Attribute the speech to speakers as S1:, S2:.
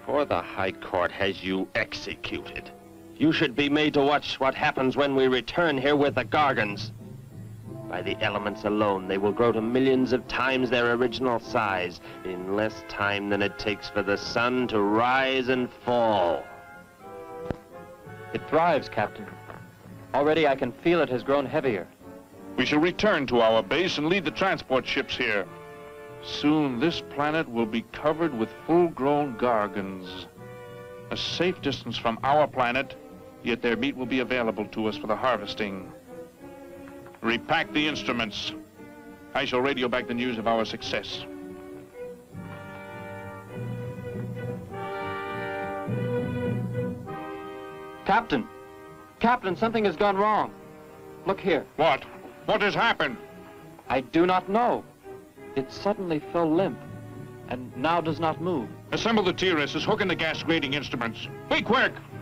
S1: For the High Court has you executed. You should be made to watch what happens when we return here with the Gargans. By the elements alone, they will grow to millions of times their original size in less time than it takes for the sun to rise and fall.
S2: It thrives, Captain. Already I can feel it has grown heavier.
S3: We shall return to our base and lead the transport ships here. Soon this planet will be covered with full-grown Gargans. A safe distance from our planet, yet their meat will be available to us for the harvesting. Repack the instruments. I shall radio back the news of our success.
S2: Captain! Captain, something has gone wrong. Look here.
S3: What? What has happened?
S2: I do not know. It suddenly fell limp, and now does not move.
S3: Assemble the TRSs, hook in the gas grading instruments. Be quick!